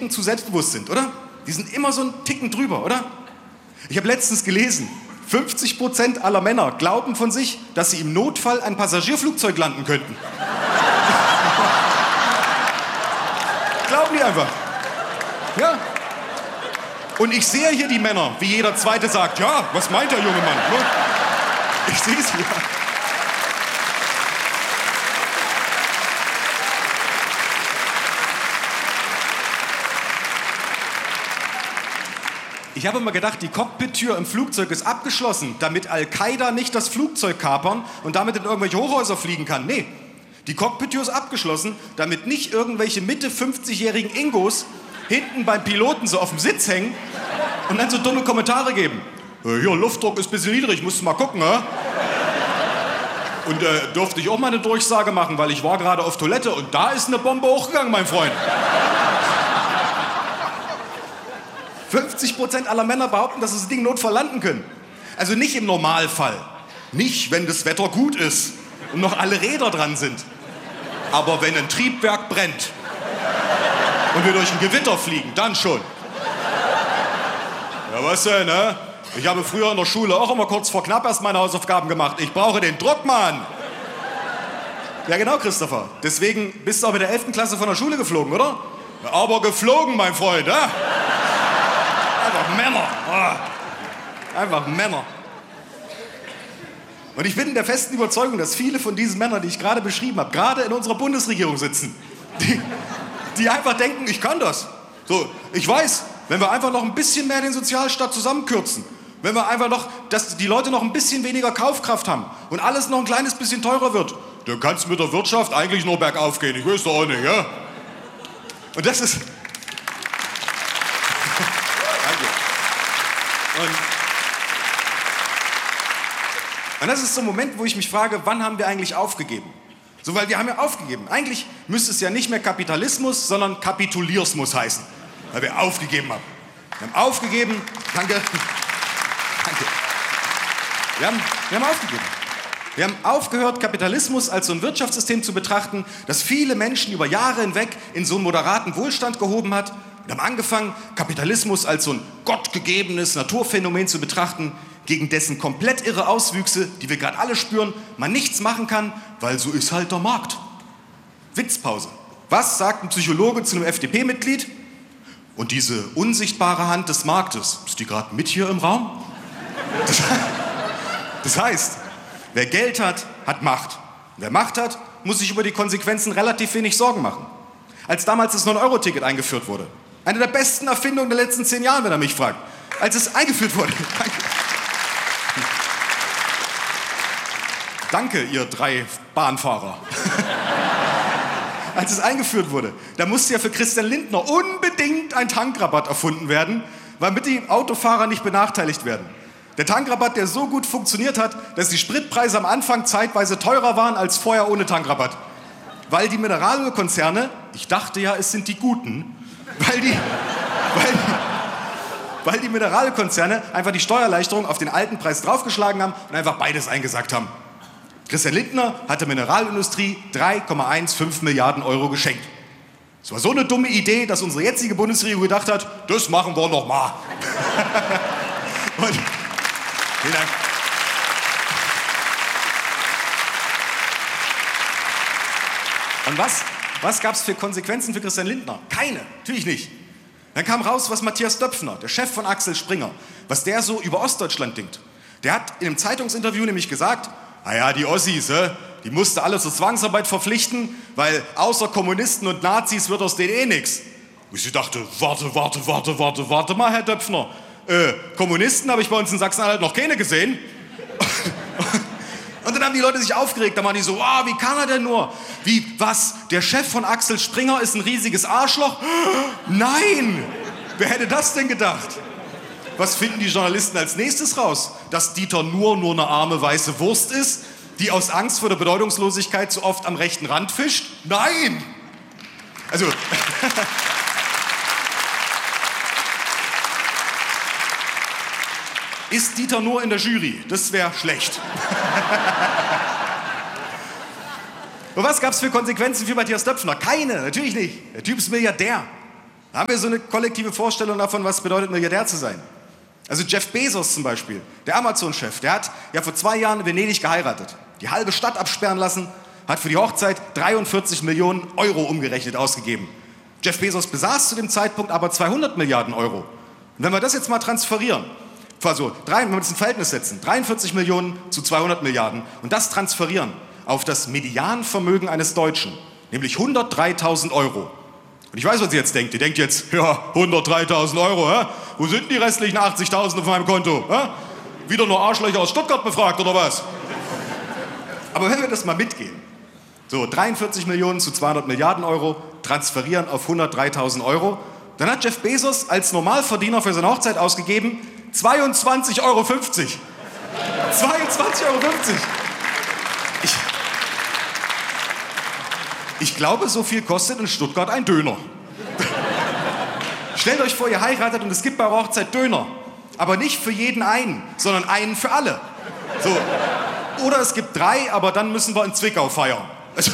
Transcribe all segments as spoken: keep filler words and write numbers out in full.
Ticken zu selbstbewusst sind, oder? Die sind immer so einen Ticken drüber, oder? Ich habe letztens gelesen, fünfzig Prozent aller Männer glauben von sich, dass sie im Notfall ein Passagierflugzeug landen könnten. Glauben die einfach. Ja. Und ich sehe hier die Männer, wie jeder Zweite sagt, ja, was meint der junge Mann? Ich sehe es hier. Ich habe immer gedacht, die Cockpit-Tür im Flugzeug ist abgeschlossen, damit Al-Qaida nicht das Flugzeug kapern und damit in irgendwelche Hochhäuser fliegen kann. Nee, die Cockpit-Tür ist abgeschlossen, damit nicht irgendwelche Mitte fünfzigjährigen Ingos hinten beim Piloten so auf dem Sitz hängen und dann so dumme Kommentare geben. Äh, hier, Luftdruck ist ein bisschen niedrig, musst du mal gucken, hä? Und äh, durfte ich auch mal eine Durchsage machen, weil ich war gerade auf Toilette und da ist eine Bombe hochgegangen, mein Freund. fünfzig Prozent aller Männer behaupten, dass sie das Ding notfall landen können. Also nicht im Normalfall. Nicht, wenn das Wetter gut ist und noch alle Räder dran sind. Aber wenn ein Triebwerk brennt und wir durch ein Gewitter fliegen, dann schon. Ja, was denn, ne? Ich habe früher in der Schule auch immer kurz vor knapp erst meine Hausaufgaben gemacht. Ich brauche den Druck, Mann. Ja, genau, Christopher. Deswegen bist du auch mit der elften Klasse von der Schule geflogen, oder? Ja, aber geflogen, mein Freund, ne? Einfach Männer. Oh. Einfach Männer. Und ich bin in der festen Überzeugung, dass viele von diesen Männern, die ich gerade beschrieben habe, gerade in unserer Bundesregierung sitzen, die, die einfach denken, ich kann das. So, ich weiß, wenn wir einfach noch ein bisschen mehr den Sozialstaat zusammenkürzen, wenn wir einfach noch, dass die Leute noch ein bisschen weniger Kaufkraft haben und alles noch ein kleines bisschen teurer wird, dann kann es mit der Wirtschaft eigentlich nur bergauf gehen. Ich weiß doch auch nicht, ja? Und das ist... Und, und das ist so ein Moment, wo ich mich frage, wann haben wir eigentlich aufgegeben? So, weil wir haben ja aufgegeben. Eigentlich müsste es ja nicht mehr Kapitalismus, sondern Kapituliersmus heißen. Weil wir aufgegeben haben. Wir haben aufgegeben, danke, danke. Wir haben, wir haben aufgegeben. Wir haben aufgehört, Kapitalismus als so ein Wirtschaftssystem zu betrachten, das viele Menschen über Jahre hinweg in so einen moderaten Wohlstand gehoben hat. Wir haben angefangen, Kapitalismus als so ein gottgegebenes Naturphänomen zu betrachten, gegen dessen komplett irre Auswüchse, die wir gerade alle spüren, man nichts machen kann, weil so ist halt der Markt. Witzpause. Was sagt ein Psychologe zu einem F D P-Mitglied? Und diese unsichtbare Hand des Marktes, ist die gerade mit hier im Raum? Das, das heißt, wer Geld hat, hat Macht. Wer Macht hat, muss sich über die Konsequenzen relativ wenig Sorgen machen. Als damals das neun Euro Ticket eingeführt wurde, eine der besten Erfindungen der letzten zehn Jahre, wenn er mich fragt. Als es eingeführt wurde. Danke. Danke, ihr drei Bahnfahrer. Als es eingeführt wurde, da musste ja für Christian Lindner unbedingt ein Tankrabatt erfunden werden, damit die Autofahrer nicht benachteiligt werden. Der Tankrabatt, der so gut funktioniert hat, dass die Spritpreise am Anfang zeitweise teurer waren als vorher ohne Tankrabatt. Weil die Mineralölkonzerne, ich dachte ja, es sind die Guten, weil die, weil die, weil die Mineralölkonzerne einfach die Steuererleichterung auf den alten Preis draufgeschlagen haben und einfach beides eingesackt haben. Christian Lindner hat der Mineralindustrie drei Komma fünfzehn Milliarden Euro geschenkt. Das war so eine dumme Idee, dass unsere jetzige Bundesregierung gedacht hat, das machen wir noch mal. Und, vielen Dank. Und was, was gab es für Konsequenzen für Christian Lindner? Keine, natürlich nicht. Dann kam raus, was Matthias Döpfner, der Chef von Axel Springer, was der so über Ostdeutschland denkt. Der hat in einem Zeitungsinterview nämlich gesagt, naja, die Ossis, äh, die musste alle zur Zwangsarbeit verpflichten, weil außer Kommunisten und Nazis wird aus denen eh nichts. Und ich dachte, warte, warte, warte, warte, warte mal, Herr Döpfner. Äh, Kommunisten habe ich bei uns in Sachsen-Anhalt noch keine gesehen. Und dann haben die Leute sich aufgeregt, da waren die so, oh, wie kann er denn nur? Wie, was, der Chef von Axel Springer ist ein riesiges Arschloch? Nein! Wer hätte das denn gedacht? Was finden die Journalisten als nächstes raus? Dass Dieter Nuhr nur eine arme weiße Wurst ist, die aus Angst vor der Bedeutungslosigkeit so oft am rechten Rand fischt? Nein! Also... Ist Dieter Nuhr in der Jury? Das wäre schlecht. Und was gab es für Konsequenzen für Matthias Döpfner? Keine, natürlich nicht. Der Typ ist Milliardär. Da haben wir so eine kollektive Vorstellung davon, was es bedeutet, Milliardär zu sein. Also Jeff Bezos zum Beispiel, der Amazon-Chef, der hat ja vor zwei Jahren in Venedig geheiratet, die halbe Stadt absperren lassen, hat für die Hochzeit dreiundvierzig Millionen Euro umgerechnet ausgegeben. Jeff Bezos besaß zu dem Zeitpunkt aber zweihundert Milliarden Euro. Und wenn wir das jetzt mal transferieren, also wenn wir das in Verhältnis setzen, dreiundvierzig Millionen zu zweihundert Milliarden und das transferieren auf das Medianvermögen eines Deutschen, nämlich hundertdreitausend Euro. Und ich weiß, was ihr jetzt denkt. Ihr denkt jetzt, ja, hundertdreitausend Euro, hä? Wo sind die restlichen achtzigtausend auf meinem Konto? Hä? Wieder nur Arschlöcher aus Stuttgart befragt, oder was? Aber wenn wir das mal mitgehen, so dreiundvierzig Millionen zu zweihundert Milliarden Euro, transferieren auf hundertdreitausend Euro, dann hat Jeff Bezos als Normalverdiener für seine Hochzeit ausgegeben zweiundzwanzig Euro fünfzig. zweiundzwanzig Euro fünfzig. Ich, ich glaube, so viel kostet in Stuttgart ein Döner. Stellt euch vor, ihr heiratet und es gibt bei eurer Hochzeit Döner. Aber nicht für jeden einen, sondern einen für alle. So. Oder es gibt drei, aber dann müssen wir in Zwickau feiern. Also,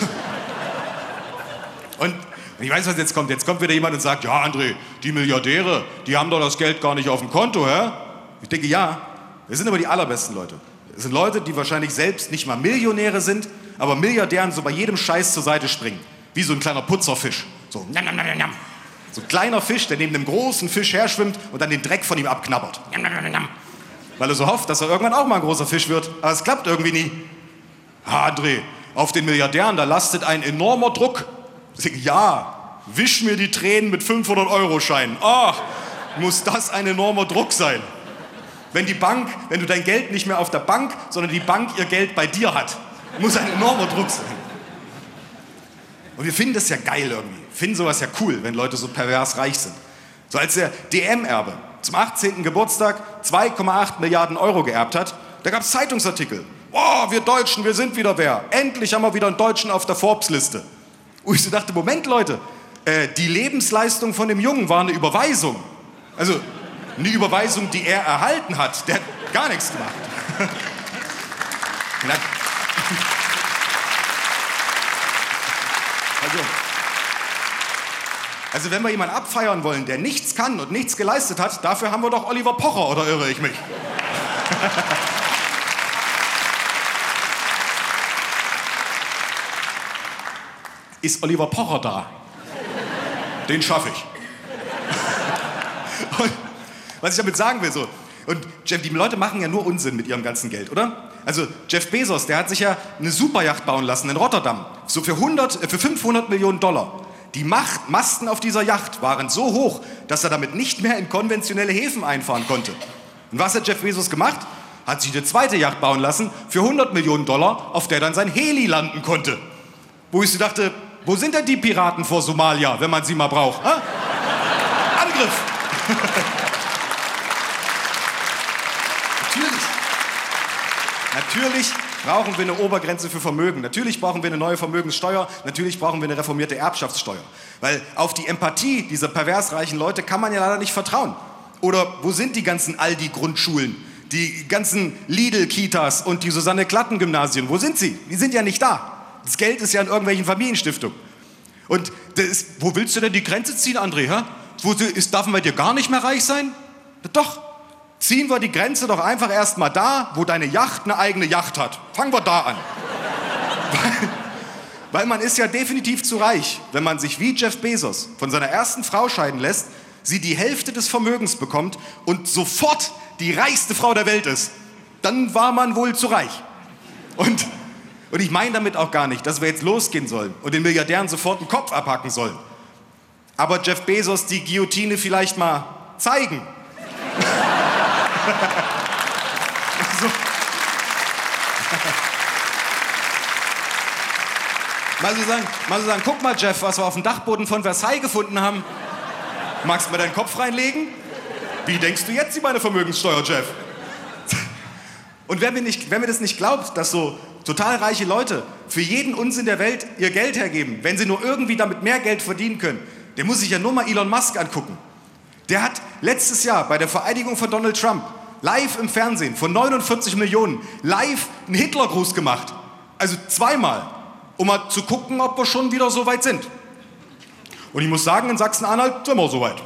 und ich weiß, was jetzt kommt. Jetzt kommt wieder jemand und sagt, ja, André, die Milliardäre, die haben doch das Geld gar nicht auf dem Konto, hä? Ich denke, ja, wir sind aber die allerbesten Leute. Es sind Leute, die wahrscheinlich selbst nicht mal Millionäre sind, aber Milliardären so bei jedem Scheiß zur Seite springen. Wie so ein kleiner Putzerfisch. So, njam, njam, njam, njam. So ein kleiner Fisch, der neben einem großen Fisch herschwimmt und dann den Dreck von ihm abknabbert. Njam, njam, njam, njam. Weil er so hofft, dass er irgendwann auch mal ein großer Fisch wird. Aber es klappt irgendwie nie. Ah, André, auf den Milliardären, da lastet ein enormer Druck. Ich denke, ja, wisch mir die Tränen mit fünfhundert-Euro-Scheinen. Ach, muss das ein enormer Druck sein. Wenn die Bank, wenn du dein Geld nicht mehr auf der Bank, sondern die Bank ihr Geld bei dir hat, muss ein enormer Druck sein. Und wir finden das ja geil irgendwie. Wir finden sowas ja cool, wenn Leute so pervers reich sind. So als der D M-Erbe zum achtzehnten Geburtstag zwei Komma acht Milliarden Euro geerbt hat, da gab es Zeitungsartikel. Boah, wir Deutschen, wir sind wieder wer. Endlich haben wir wieder einen Deutschen auf der Forbes-Liste. Und ich so dachte, Moment Leute, äh, die Lebensleistung von dem Jungen war eine Überweisung. Also eine Überweisung, die er erhalten hat. Der hat gar nichts gemacht. Also, also wenn wir jemanden abfeiern wollen, der nichts kann und nichts geleistet hat, dafür haben wir doch Oliver Pocher, oder irre ich mich? Ist Oliver Pocher da? Den schaffe ich. Und was ich damit sagen will, so, und Jeff, die Leute machen ja nur Unsinn mit ihrem ganzen Geld, oder? Also Jeff Bezos, der hat sich ja eine Superjacht bauen lassen in Rotterdam, so für, hundert, für fünfhundert Millionen Dollar. Die Macht, Masten auf dieser Yacht waren so hoch, dass er damit nicht mehr in konventionelle Häfen einfahren konnte. Und was hat Jeff Bezos gemacht? Hat sich eine zweite Yacht bauen lassen für hundert Millionen Dollar, auf der dann sein Heli landen konnte. Wo ich so dachte, wo sind denn die Piraten vor Somalia, wenn man sie mal braucht? Ha? Angriff! Natürlich. Natürlich brauchen wir eine Obergrenze für Vermögen. Natürlich brauchen wir eine neue Vermögenssteuer. Natürlich brauchen wir eine reformierte Erbschaftssteuer. Weil auf die Empathie dieser pervers reichen Leute kann man ja leider nicht vertrauen. Oder wo sind die ganzen Aldi-Grundschulen? Die ganzen Lidl-Kitas und die Susanne-Klatten-Gymnasien? Wo sind sie? Die sind ja nicht da. Das Geld ist ja in irgendwelchen Familienstiftungen. Und das ist, wo willst du denn die Grenze ziehen, André? Hä? Wo ist, darf man bei dir gar nicht mehr reich sein? Doch. Ziehen wir die Grenze doch einfach erst mal da, wo deine Yacht eine eigene Yacht hat. Fangen wir da an. weil, weil man ist ja definitiv zu reich, wenn man sich wie Jeff Bezos von seiner ersten Frau scheiden lässt, sie die Hälfte des Vermögens bekommt und sofort die reichste Frau der Welt ist. Dann war man wohl zu reich. Und, und ich meine damit auch gar nicht, dass wir jetzt losgehen sollen und den Milliardären sofort den Kopf abhacken sollen. Aber Jeff Bezos die Guillotine vielleicht mal zeigen. so. mal, so sagen, mal so sagen, guck mal Jeff, was wir auf dem Dachboden von Versailles gefunden haben. Magst du mir deinen Kopf reinlegen? Wie denkst du jetzt über meine Vermögenssteuer, Jeff? Und wer mir, nicht, wer mir das nicht glaubt, dass so total reiche Leute für jeden Unsinn der Welt ihr Geld hergeben, wenn sie nur irgendwie damit mehr Geld verdienen können, der muss sich ja nur mal Elon Musk angucken. Der hat letztes Jahr bei der Vereidigung von Donald Trump live im Fernsehen von neunundvierzig Millionen live einen Hitlergruß gemacht. Also zweimal, um mal zu gucken, ob wir schon wieder so weit sind. Und ich muss sagen, in Sachsen-Anhalt sind wir soweit.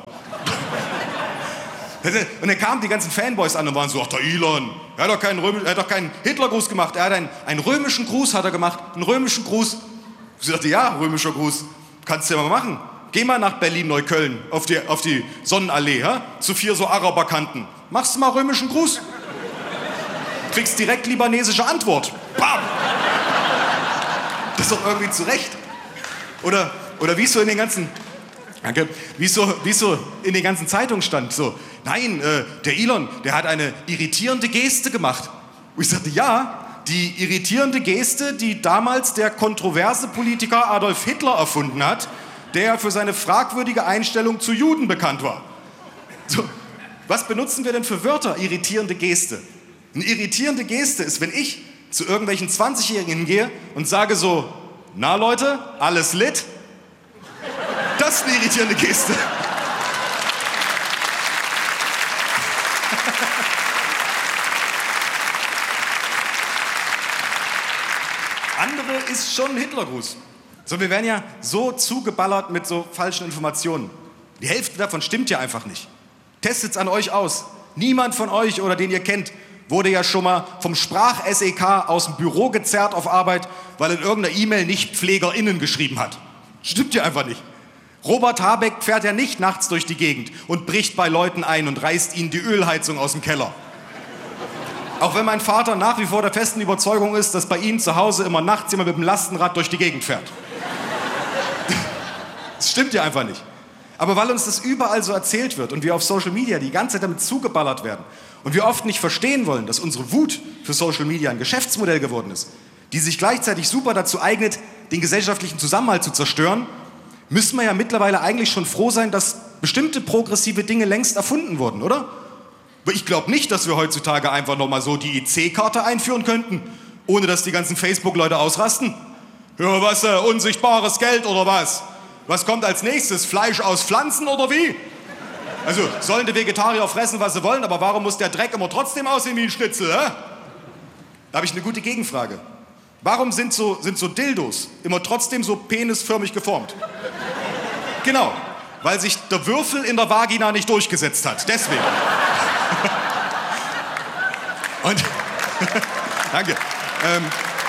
Und dann kamen die ganzen Fanboys an und waren so, ach, der Elon, er hat doch keinen, Römisch, er hat doch keinen Hitlergruß gemacht, er hat einen, einen römischen Gruß hat er gemacht, einen römischen Gruß. Ich dachte, ja, römischer Gruß, kannst du ja mal machen. Geh mal nach Berlin-Neukölln auf die, auf die Sonnenallee, ha? Zu vier so Araberkanten. Machst du mal römischen Gruß? Kriegst direkt libanesische Antwort. Bam! Das ist doch irgendwie zurecht. Oder, oder wie es so in den ganzen, danke, wie es so, wie es so in den ganzen Zeitungen stand, so, nein, äh, der Elon, der hat eine irritierende Geste gemacht. Und ich sagte, ja, die irritierende Geste, die damals der kontroverse Politiker Adolf Hitler erfunden hat, der für seine fragwürdige Einstellung zu Juden bekannt war. So, was benutzen wir denn für Wörter? Irritierende Geste. Eine irritierende Geste ist, wenn ich zu irgendwelchen zwanzigjährigen hingehe und sage so, na Leute, alles lit? Das ist eine irritierende Geste. Andere ist schon ein Hitlergruß. So, wir werden ja so zugeballert mit so falschen Informationen. Die Hälfte davon stimmt ja einfach nicht. Testet's an euch aus. Niemand von euch oder den ihr kennt, wurde ja schon mal vom Sprach-S E K aus dem Büro gezerrt auf Arbeit, weil in irgendeiner E-Mail nicht PflegerInnen geschrieben hat. Stimmt ja einfach nicht. Robert Habeck fährt ja nicht nachts durch die Gegend und bricht bei Leuten ein und reißt ihnen die Ölheizung aus dem Keller. Auch wenn mein Vater nach wie vor der festen Überzeugung ist, dass bei ihm zu Hause immer nachts jemand mit dem Lastenrad durch die Gegend fährt. Das stimmt ja einfach nicht. Aber weil uns das überall so erzählt wird und wir auf Social Media die ganze Zeit damit zugeballert werden und wir oft nicht verstehen wollen, dass unsere Wut für Social Media ein Geschäftsmodell geworden ist, die sich gleichzeitig super dazu eignet, den gesellschaftlichen Zusammenhalt zu zerstören, müssen wir ja mittlerweile eigentlich schon froh sein, dass bestimmte progressive Dinge längst erfunden wurden, oder? Aber ich glaube nicht, dass wir heutzutage einfach nochmal so die I C-Karte einführen könnten, ohne dass die ganzen Facebook-Leute ausrasten. Ja, was, äh, unsichtbares Geld oder was? Was kommt als nächstes? Fleisch aus Pflanzen oder wie? Also, sollen die Vegetarier fressen, was sie wollen, aber warum muss der Dreck immer trotzdem aussehen wie ein Schnitzel, hä? Da habe ich eine gute Gegenfrage. Warum sind so, sind so Dildos immer trotzdem so penisförmig geformt? Genau, weil sich der Würfel in der Vagina nicht durchgesetzt hat. Deswegen. Und danke. Ähm,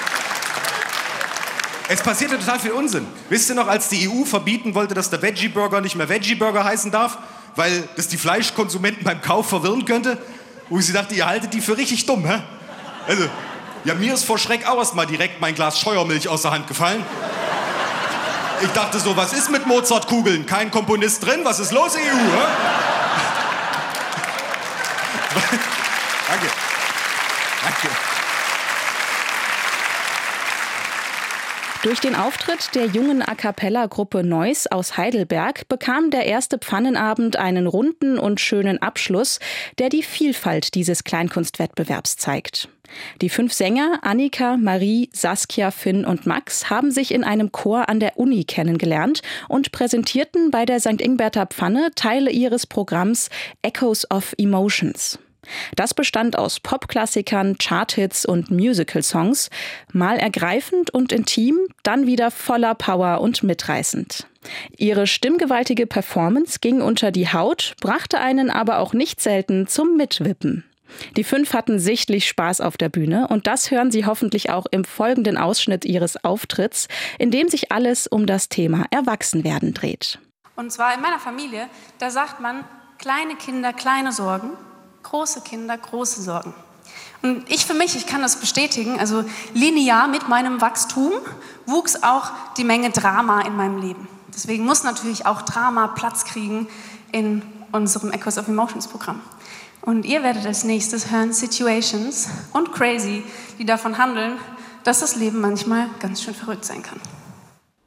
es passierte total viel Unsinn. Wisst ihr noch, als die E U verbieten wollte, dass der Veggie-Burger nicht mehr Veggie-Burger heißen darf, weil das die Fleischkonsumenten beim Kauf verwirren könnte? Wo ich sie dachte, ihr haltet die für richtig dumm, hä? Also, ja, mir ist vor Schreck auch erst mal direkt mein Glas Scheuermilch aus der Hand gefallen. Ich dachte so, was ist mit Mozartkugeln? Kein Komponist drin? Was ist los, E U? Hä? Danke. Danke. Durch den Auftritt der jungen A-cappella-Gruppe Neuss aus Heidelberg bekam der erste Pfannenabend einen runden und schönen Abschluss, der die Vielfalt dieses Kleinkunstwettbewerbs zeigt. Die fünf Sänger Annika, Marie, Saskia, Finn und Max haben sich in einem Chor an der Uni kennengelernt und präsentierten bei der Sankt Ingbärter Pfanne Teile ihres Programms Echoes of Emotions. Das bestand aus Popklassikern, Charthits und Musical-Songs, mal ergreifend und intim, dann wieder voller Power und mitreißend. Ihre stimmgewaltige Performance ging unter die Haut, brachte einen aber auch nicht selten zum Mitwippen. Die fünf hatten sichtlich Spaß auf der Bühne und das hören Sie hoffentlich auch im folgenden Ausschnitt ihres Auftritts, in dem sich alles um das Thema Erwachsenwerden dreht. Und zwar in meiner Familie, da sagt man, kleine Kinder, kleine Sorgen, große Kinder, große Sorgen. Und ich für mich, ich kann das bestätigen, also linear mit meinem Wachstum wuchs auch die Menge Drama in meinem Leben. Deswegen muss natürlich auch Drama Platz kriegen in unserem Echoes of Emotions Programm. Und ihr werdet als nächstes hören Situations und Crazy, die davon handeln, dass das Leben manchmal ganz schön verrückt sein kann.